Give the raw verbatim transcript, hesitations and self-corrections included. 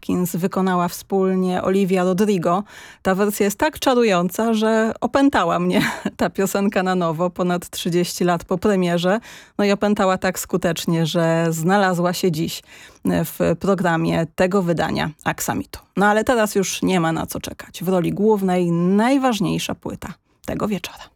Hopkins wykonała wspólnie Olivia Rodrigo. Ta wersja jest tak czarująca, że opętała mnie ta piosenka na nowo ponad trzydzieści lat po premierze. No i opętała tak skutecznie, że znalazła się dziś w programie tego wydania Aksamitu. No ale teraz już nie ma na co czekać. W roli głównej najważniejsza płyta tego wieczora.